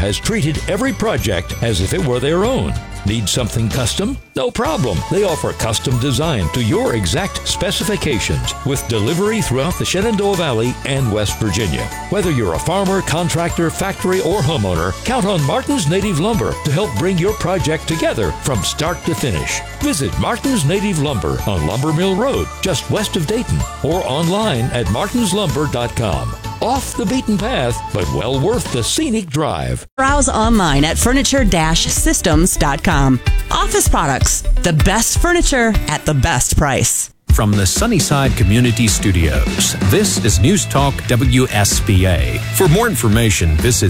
has treated every project as if it were their own. Need something custom? No problem. They offer custom design to your exact specifications with delivery throughout the Shenandoah Valley and West Virginia. Whether you're a farmer, contractor, factory, or homeowner, count on Martin's Native Lumber to help bring your project together from start to finish. Visit Martin's Native Lumber on Lumber Mill Road, just west of Dayton, or online at martinslumber.com. Off the beaten path, but well worth the scenic drive. Browse online at furniture-systems.com. Office products, the best furniture at the best price. From the Sunnyside Community Studios, this is News Talk WSBA. For more information, visit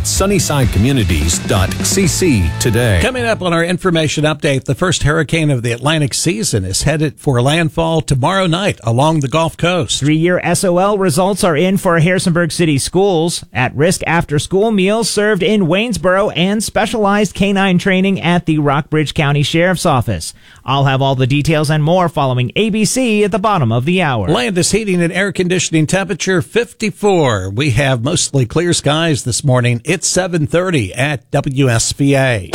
sunnysidecommunities.cc today. Coming up on our information update, the first hurricane of the Atlantic season is headed for landfall tomorrow night along the Gulf Coast. 3-year SOL results are in for Harrisonburg City schools. At-risk after-school meals served in Waynesboro and specialized canine training at the Rockbridge County Sheriff's Office. I'll have all the details and more following ABC at the bottom of the hour. Landis Heating and Air Conditioning temperature 54. We have mostly clear skies this morning. It's 7:30 at WSBA.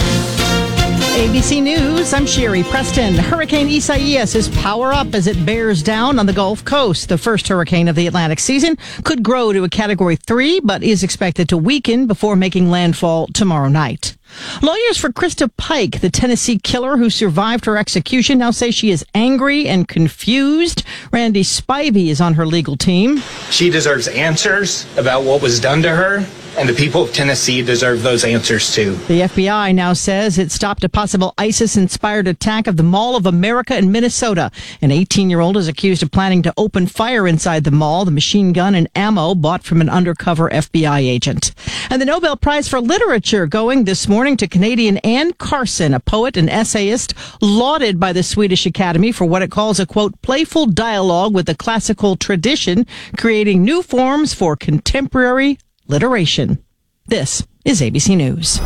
ABC News, I'm Sherry Preston. Hurricane Isaias is power up as it bears down on the Gulf Coast. The first hurricane of the Atlantic season could grow to a Category 3, but is expected to weaken before making landfall tomorrow night. Lawyers for Krista Pike, the Tennessee killer who survived her execution, now say she is angry and confused. Randy Spivey is on her legal team. She deserves answers about what was done to her, and the people of Tennessee deserve those answers too. The FBI now says it stopped a possible ISIS-inspired attack of the Mall of America in Minnesota. An 18-year-old is accused of planning to open fire inside the mall, the machine gun and ammo bought from an undercover FBI agent. And the Nobel Prize for Literature going this morning to Canadian Anne Carson, a poet and essayist lauded by the Swedish Academy for what it calls a, quote, playful dialogue with the classical tradition, creating new forms for contemporary literation. This is ABC News.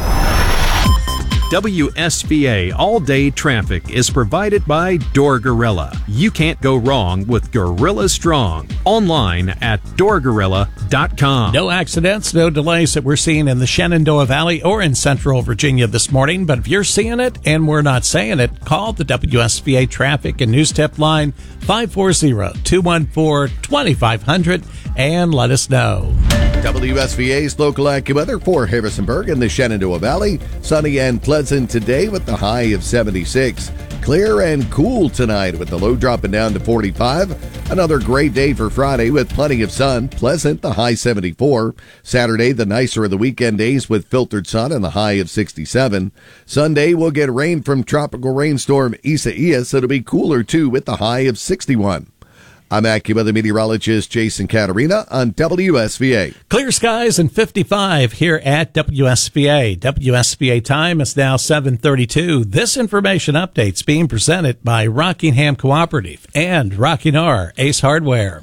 WSBA all-day traffic is provided by Door Gorilla. You can't go wrong with Gorilla Strong. Online at doorgorilla.com. No accidents, no delays that we're seeing in the Shenandoah Valley or in Central Virginia this morning. But if you're seeing it and we're not saying it, call the WSBA Traffic and News Tip line 540-214-2500 and let us know. WSVA's local AccuWeather for Harrisonburg and the Shenandoah Valley. Sunny and pleasant today with the high of 76. Clear and cool tonight with the low dropping down to 45. Another great day for Friday with plenty of sun. Pleasant, the high 74. Saturday, the nicer of the weekend days with filtered sun and the high of 67. Sunday, we'll get rain from tropical rainstorm Isaias. It'll be cooler too with the high of 61. I'm AccuWeather meteorologist Jason Caterina on WSVA. Clear skies and 55 here at WSVA. WSVA time is now 7:32. This information update's being presented by Rockingham Cooperative and Rocking R Ace Hardware.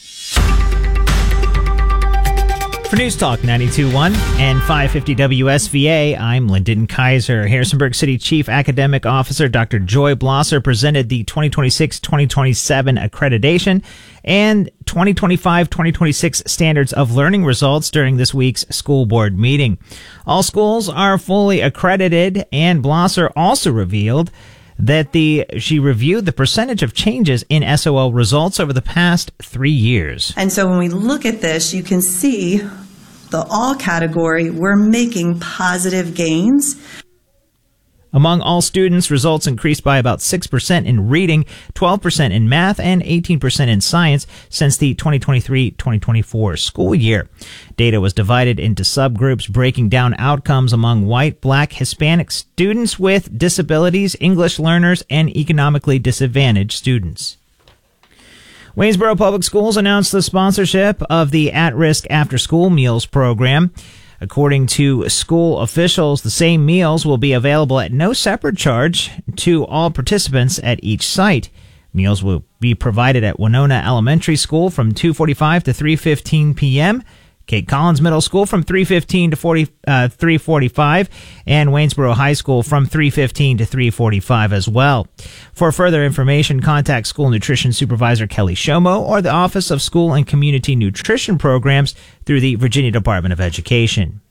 For News Talk 92.1 and 550 WSVA, I'm Lyndon Kaiser. Harrisonburg City Chief Academic Officer Dr. Joy Blosser presented the 2026-2027 accreditation and 2025-2026 standards of learning results during this week's school board meeting. All schools are fully accredited, and Blosser also revealed that she reviewed the percentage of changes in SOL results over the past 3 years. And so when we look at this, you can see the all category, we're making positive gains. Among all students, results increased by about 6% in reading, 12% in math, and 18% in science since the 2023-2024 school year. Data was divided into subgroups, breaking down outcomes among white, black, Hispanic students with disabilities, English learners, and economically disadvantaged students. Waynesboro Public Schools announced the sponsorship of the At-Risk After School Meals program. According to school officials, the same meals will be available at no separate charge to all participants at each site. Meals will be provided at Winona Elementary School from 2:45 to 3:15 p.m., Kate Collins Middle School from 3:15 to 3:45, and Waynesboro High School from 3:15 to 3:45 as well. For further information, contact School Nutrition Supervisor Kelly Shomo or the Office of School and Community Nutrition Programs through the Virginia Department of Education.